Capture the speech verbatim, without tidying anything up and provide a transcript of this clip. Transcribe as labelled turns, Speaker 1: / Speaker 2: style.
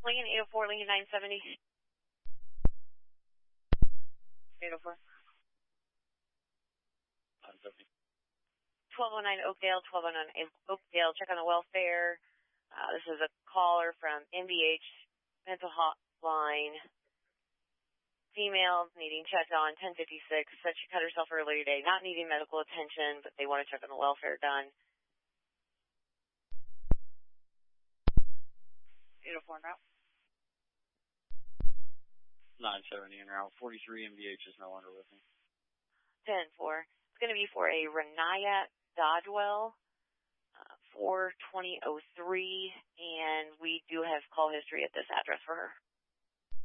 Speaker 1: Lincoln eight oh four, Lincoln nine seventy. eight oh four.
Speaker 2: nine seventy.
Speaker 1: twelve oh nine Oakdale, twelve oh nine Oakdale, check on the welfare. Uh, this is a caller from M B H Mental Hotline. Female needing checked on, ten fifty-six, said she cut herself earlier today, not needing medical attention, but they want to check on the welfare done. eight oh four now.
Speaker 2: nine seventy en route. forty-three M B H is no longer with me.
Speaker 1: ten four. It's going to be for a Renaya Dodwell, uh, four twenty oh three, and we do have call history at this address for her.